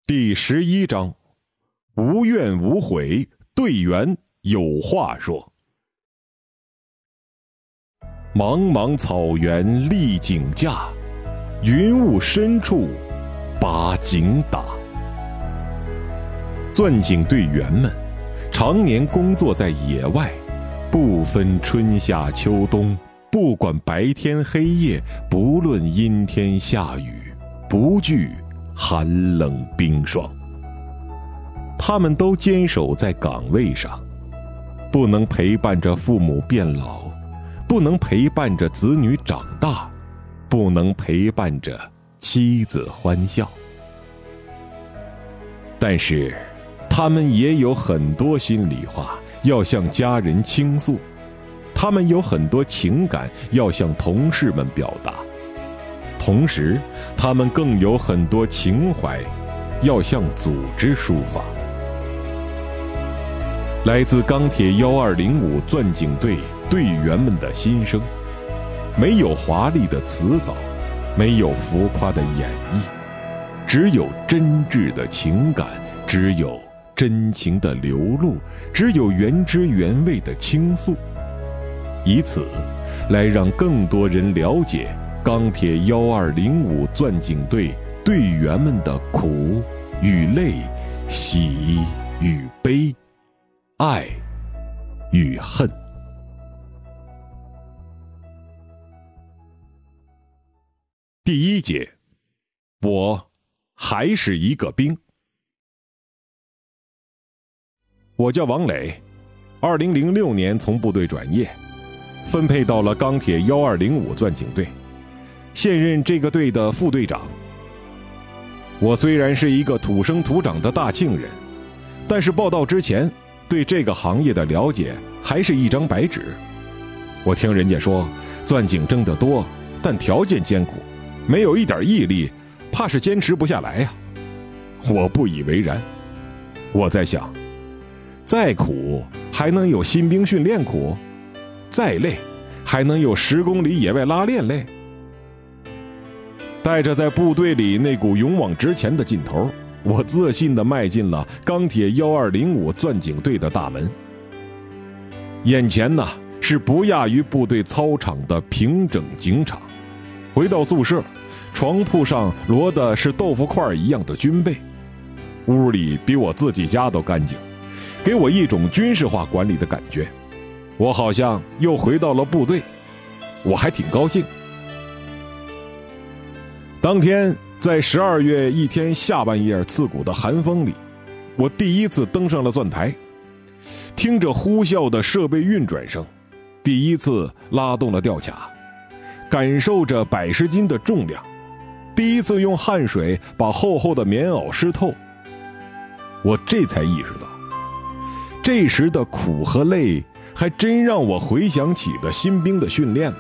第11章，无怨无悔，队员有话说。茫茫草原立井架，云雾深处把井打。钻井队员们常年工作在野外，不分春夏秋冬，不管白天黑夜，不论阴天下雨，不惧寒冷冰霜。他们都坚守在岗位上，不能陪伴着父母变老，不能陪伴着子女长大，不能陪伴着妻子欢笑。但是他们也有很多心里话要向家人倾诉，他们有很多情感要向同事们表达，同时他们更有很多情怀要向组织抒发。来自钢铁1205钻井队队员们的心声，没有华丽的辞藻，没有浮夸的演绎，只有真挚的情感，只有真情的流露，只有原汁原味的倾诉，以此来让更多人了解钢铁1205钻井队队员们的苦与累，喜与悲，爱与恨。第1节，我还是一个兵。我叫王磊，2006年从部队转业，分配到了钢铁1205钻井队，现任这个队的副队长。我虽然是一个土生土长的大庆人，但是报到之前对这个行业的了解还是一张白纸。我听人家说钻井挣得多，但条件艰苦，没有一点毅力，怕是坚持不下来呀。我不以为然，我在想，再苦还能有新兵训练苦，再累还能有10公里野外拉练累。带着在部队里那股勇往直前的劲头，我自信地迈进了钢铁1205钻井队的大门。眼前呢，是不亚于部队操场的平整井场。回到宿舍，床铺上摞的是豆腐块一样的军被，屋里比我自己家都干净，给我一种军事化管理的感觉。我好像又回到了部队，我还挺高兴。当天在12月一天下半夜刺骨的寒风里，我第一次登上了钻台，听着呼啸的设备运转声，第一次拉动了吊卡，感受着100斤的重量，第一次用汗水把厚厚的棉袄湿透。我这才意识到，这时的苦和累还真让我回想起了新兵的训练。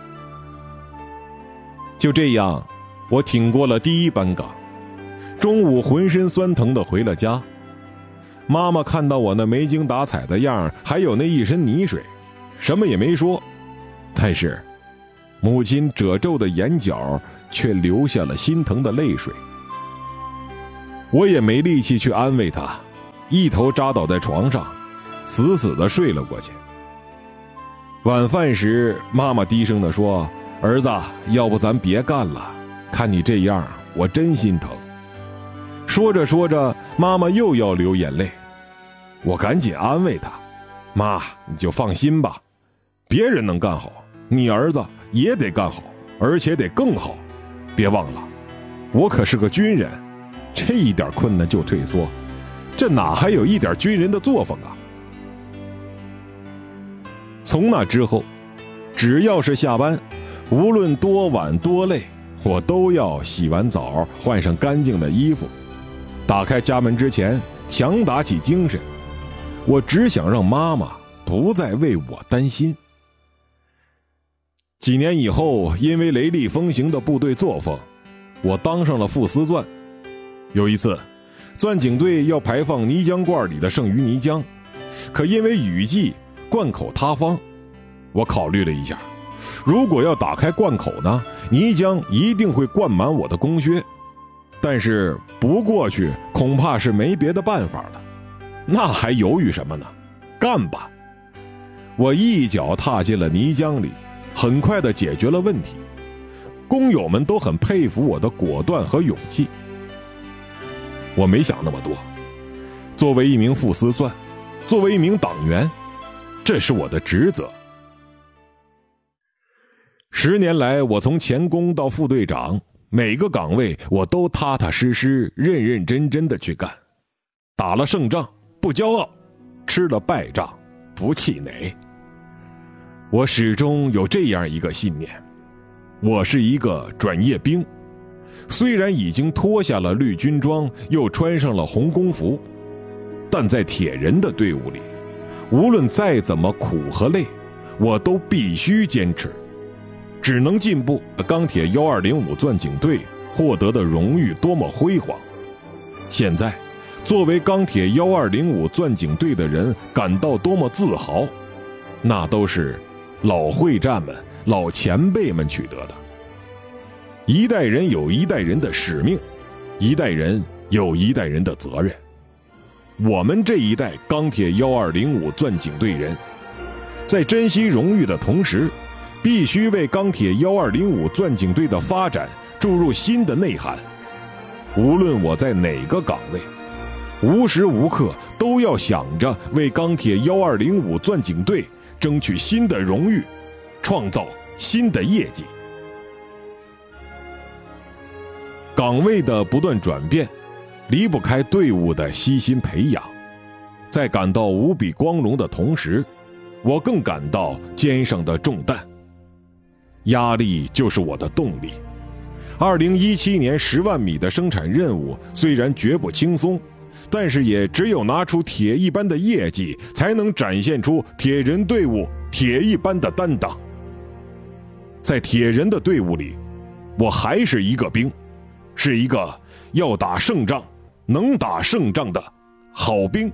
就这样，我挺过了第1班岗，中午浑身酸疼地回了家。妈妈看到我那没精打采的样，还有那一身泥水，什么也没说，但是母亲褶皱的眼角却流下了心疼的泪水。我也没力气去安慰她，一头扎倒在床上，死死地睡了过去。晚饭时，妈妈低声地说：“儿子，要不咱别干了，看你这样，我真心疼。”说着说着，妈妈又要流眼泪。我赶紧安慰她：“妈，你就放心吧，别人能干好，你儿子也得干好，而且得更好。别忘了，我可是个军人，这一点困难就退缩，这哪还有一点军人的作风啊？”从那之后，只要是下班，无论多晚多累，我都要洗完澡，换上干净的衣服，打开家门之前强打起精神。我只想让妈妈不再为我担心。几年以后，因为雷厉风行的部队作风，我当上了副司钻。有一次，钻井队要排放泥浆罐里的剩余泥浆，可因为雨季，罐口塌方。我考虑了一下，如果要打开罐口呢，泥浆一定会灌满我的工靴。 但是不过去恐怕是没别的办法了，那还犹豫什么呢？干吧！我一脚踏进了泥浆里，很快地解决了问题。工友们都很佩服我的果断和勇气。我没想那么多，作为一名副司钻，作为一名党员，这是我的职责。10年来，我从钳工到副队长，每个岗位我都踏踏实实、认认真真的去干。打了胜仗不骄傲，吃了败仗不气馁。我始终有这样一个信念，我是一个转业兵，虽然已经脱下了绿军装，又穿上了红工服，但在铁人的队伍里，无论再怎么苦和累，我都必须坚持。只能进步。钢铁1205钻井队获得的荣誉多么辉煌！现在，作为钢铁1205钻井队的人感到多么自豪！那都是老会战们、老前辈们取得的。一代人有一代人的使命，一代人有一代人的责任。我们这一代钢铁1205钻井队人，在珍惜荣誉的同时，必须为钢铁1205钻井队的发展注入新的内涵。无论我在哪个岗位，无时无刻都要想着为钢铁1205钻井队争取新的荣誉，创造新的业绩。岗位的不断转变，离不开队伍的悉心培养。在感到无比光荣的同时，我更感到肩上的重担。压力就是我的动力。2017年10万米的生产任务虽然绝不轻松，但是也只有拿出铁一般的业绩，才能展现出铁人队伍铁一般的担当。在铁人的队伍里，我还是一个兵，是一个要打胜仗、能打胜仗的好兵。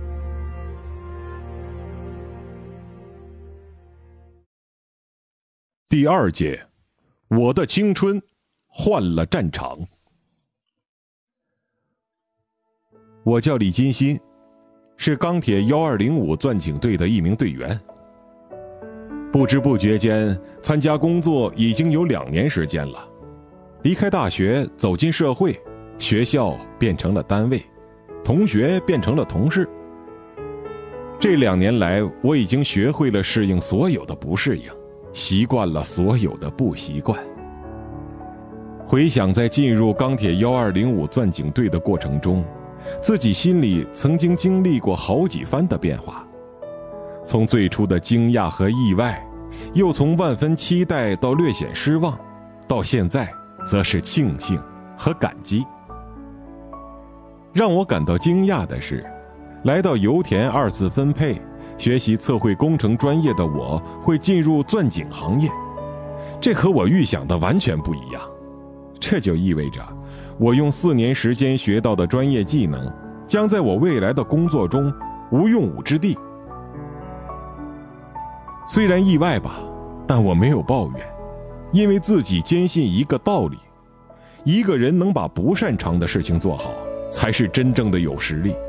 第2节，我的青春换了战场。我叫李金鑫，是钢铁1205钻井队的一名队员。不知不觉间，参加工作已经有2年时间了。离开大学，走进社会，学校变成了单位，同学变成了同事。这2年来，我已经学会了适应所有的不适应，习惯了所有的不习惯。回想在进入钢铁1205钻井队的过程中，自己心里曾经经历过好几番的变化，从最初的惊讶和意外，又从万分期待到略显失望，到现在则是庆幸和感激。让我感到惊讶的是，来到油田2次分配学习测绘工程专业的我会进入钻井行业，这和我预想的完全不一样。这就意味着我用4年时间学到的专业技能将在我未来的工作中无用武之地。虽然意外吧，但我没有抱怨，因为自己坚信一个道理：一个人能把不擅长的事情做好，才是真正的有实力。